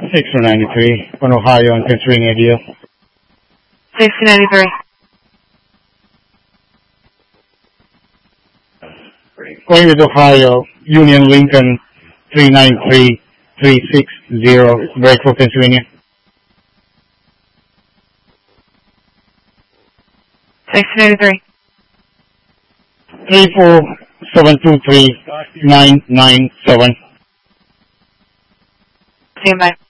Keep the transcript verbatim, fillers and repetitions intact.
six two ninety-three, on Ohio and Pennsylvania deal. six two ninety-three. Going with Ohio, Union Lincoln three nine three three six zero, Breakville, Pennsylvania. six two ninety-three. three four seven two three nine nine seven. Stand by.